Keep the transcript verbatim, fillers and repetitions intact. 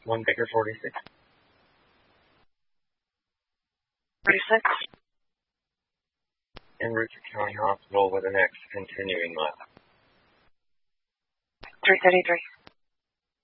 One Baker forty-six. forty-six. En route to County Hospital with an X continuing left. three thirty-three.